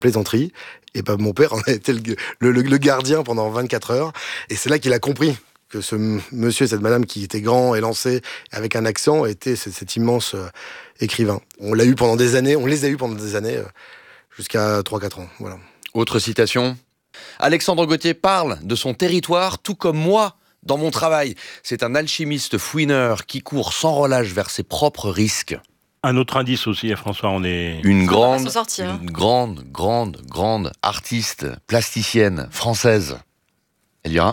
plaisanterie. Et ben, mon père en a été le gardien pendant 24 heures. Et c'est là qu'il a compris que ce monsieur et cette madame qui était grand, élancé, avec un accent, était cet immense écrivain. On les a eu pendant des années, jusqu'à 3-4 ans. Voilà. Autre citation. Alexandre Gauthier parle de son territoire tout comme moi dans mon travail. C'est un alchimiste fouineur qui court sans relâche vers ses propres risques. Un autre indice aussi, François, on est... Une grande artiste plasticienne française. Elvira ?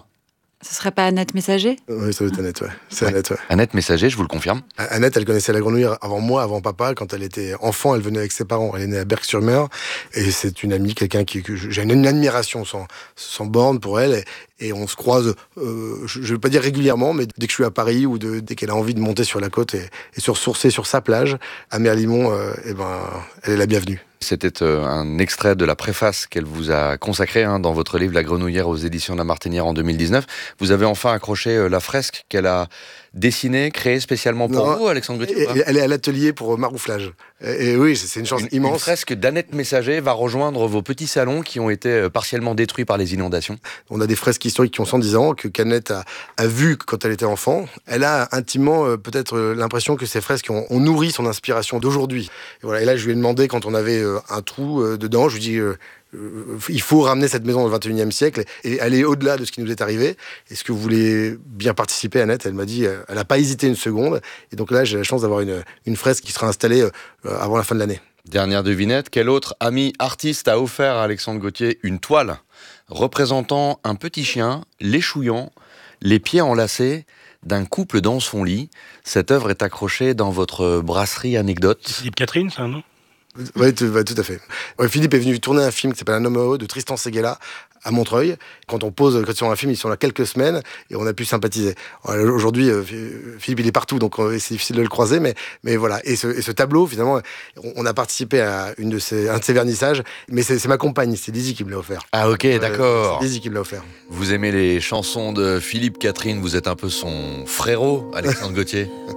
Ce serait pas Annette Messager ? Oui, ça doit être Annette, ouais. C'est Ouais. Annette, ouais. Annette Messager, je vous le confirme. Annette, elle connaissait la grenouillère avant moi, avant papa. Quand elle était enfant, elle venait avec ses parents. Elle est née à Berck-sur-Mer. Et c'est une amie, quelqu'un que j'ai une admiration sans borne pour elle. Et on se croise, je ne vais pas dire régulièrement, mais dès que je suis à Paris ou dès qu'elle a envie de monter sur la côte et se ressourcer sur sa plage, à Merlimont, elle est la bienvenue. C'était un extrait de la préface qu'elle vous a consacrée dans votre livre La Grenouillère aux éditions de La Martinière en 2019. Vous avez enfin accroché la fresque qu'elle a dessinée, créée spécialement pour vous, Alexandre Gauthier. Elle est à l'atelier pour marouflage. Et oui, c'est une chance immense. Une fresque d'Annette Messager va rejoindre vos petits salons qui ont été partiellement détruits par les inondations. On a des fresques historiques qui ont 110 ans, qu'Annette a vues quand elle était enfant. Elle a intimement peut-être l'impression que ces fresques ont nourri son inspiration d'aujourd'hui. Et voilà. Et là, je lui ai demandé, quand on avait un trou dedans, je lui ai dit... il faut ramener cette maison au XXIe siècle et aller au-delà de ce qui nous est arrivé. Est-ce que vous voulez bien participer, Annette ? Elle m'a dit, elle n'a pas hésité une seconde. Et donc là, j'ai la chance d'avoir une fresque qui sera installée avant la fin de l'année. Dernière devinette, quel autre ami artiste a offert à Alexandre Gauthier une toile représentant un petit chien, l'échouillant, les pieds enlacés d'un couple dans son lit ? Cette œuvre est accrochée dans votre brasserie anecdote. Philippe Catherine, ça, non ? Oui, tout à fait. Ouais, Philippe est venu tourner un film qui s'appelle Un homme heureux de Tristan Seguela à Montreuil. Quand ils sont un film, ils sont là quelques semaines et on a pu sympathiser. Aujourd'hui, Philippe, il est partout, donc c'est difficile de le croiser, mais voilà. Et ce tableau, finalement, on a participé à un de ses vernissages, mais c'est ma compagne, c'est Lizzie qui me l'a offert. Ah ok, d'accord. C'est Lizzie qui me l'a offert. Vous aimez les chansons de Philippe Catherine, vous êtes un peu son frérot, Alexandre Gauthier.